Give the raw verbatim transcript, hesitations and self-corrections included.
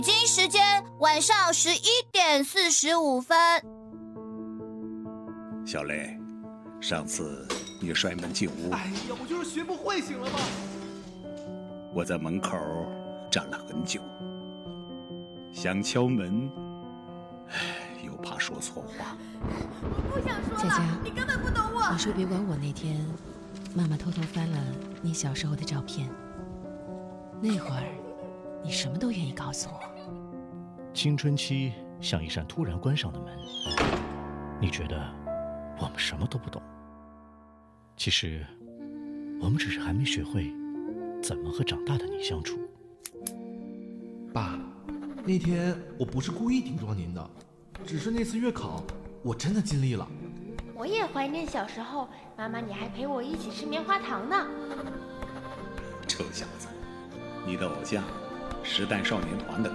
北京时间晚上十一点四十五分。 小雷，上次你摔门进屋， 哎呀，我就是学不会，行了吗？ 我在门口站了很久，想敲门，又怕说错话。 我不想说了， 佳佳， 你根本不懂我。 你说别管我那天，妈妈偷偷翻了你小时候的照片，那会儿你什么都愿意告诉我。 青春期像一扇突然关上的门，你觉得我们什么都不懂，其实我们只是还没学会怎么和长大的你相处。 爸，那天我不是故意顶撞您的，只是那次月考我真的尽力了。 我也怀念小时候，妈妈你还陪我一起吃棉花糖呢。 臭小子，你的偶像时代少年团的